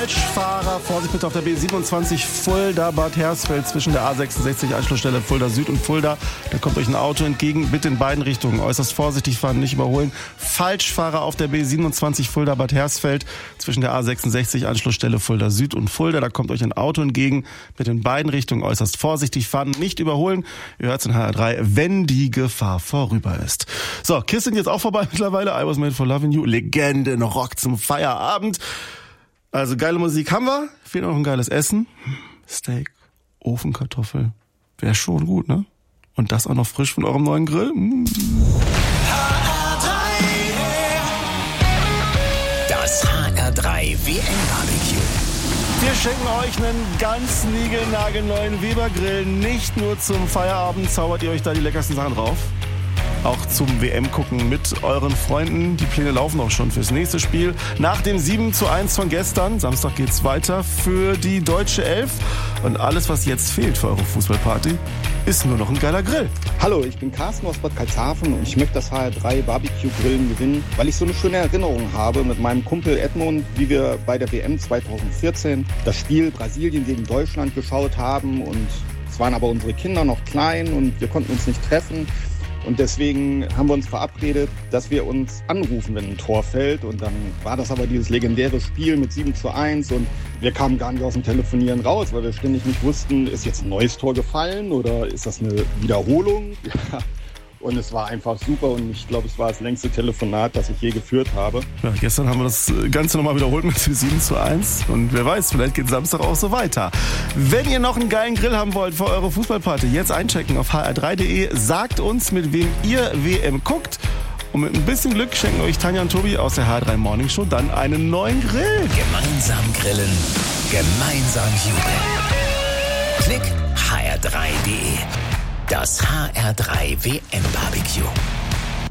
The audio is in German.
Falschfahrer. Vorsicht bitte auf der B27 Fulda-Bad Hersfeld zwischen der A66 Anschlussstelle Fulda Süd und Fulda. Da kommt euch ein Auto entgegen. Bitte in beiden Richtungen äußerst vorsichtig fahren, nicht überholen. Falschfahrer auf der B27 Fulda-Bad Hersfeld zwischen der A66 Anschlussstelle Fulda Süd und Fulda. Da kommt euch ein Auto entgegen. Bitte in beiden Richtungen äußerst vorsichtig fahren, nicht überholen. Ihr hört es in HR3, wenn die Gefahr vorüber ist. So, Kiss sind jetzt auch vorbei mittlerweile. I Was Made for Loving You. Legende, noch Rock zum Feierabend. Also geile Musik haben wir. Fehlt noch ein geiles Essen. Steak, Ofenkartoffel. Wäre schon gut, ne? Und das auch noch frisch von eurem neuen Grill. Das HR3 WM-Barbecue. Wir schenken euch einen ganz niegelnagelneuen Weber-Grill. Nicht nur zum Feierabend zaubert ihr euch da die leckersten Sachen drauf. Auch zum WM-Gucken mit euren Freunden. Die Pläne laufen auch schon fürs nächste Spiel. Nach dem 7:1 von gestern, Samstag geht's weiter für die deutsche Elf. Und alles, was jetzt fehlt für eure Fußballparty, ist nur noch ein geiler Grill. Hallo, ich bin Carsten aus Bad Karlshafen und ich möchte das HR3 Barbecue Grillen gewinnen, weil ich so eine schöne Erinnerung habe mit meinem Kumpel Edmund, wie wir bei der WM 2014 das Spiel Brasilien gegen Deutschland geschaut haben. Und es waren aber unsere Kinder noch klein und wir konnten uns nicht treffen. Und deswegen haben wir uns verabredet, dass wir uns anrufen, wenn ein Tor fällt. Und dann war das aber dieses legendäre Spiel mit 7:1 und wir kamen gar nicht aus dem Telefonieren raus, weil wir ständig nicht wussten, ist jetzt ein neues Tor gefallen oder ist das eine Wiederholung? Ja. Und es war einfach super und ich glaube, es war das längste Telefonat, das ich je geführt habe. Ja, gestern haben wir das Ganze nochmal wiederholt mit 7:1 und wer weiß, vielleicht geht Samstag auch so weiter. Wenn ihr noch einen geilen Grill haben wollt für eure Fußballparty, jetzt einchecken auf hr3.de, sagt uns, mit wem ihr WM guckt und mit ein bisschen Glück schenken euch Tanja und Tobi aus der HR3 Morning Show dann einen neuen Grill. Gemeinsam grillen, gemeinsam jubeln. Klick hr3.de. Das HR3 WM-Barbecue.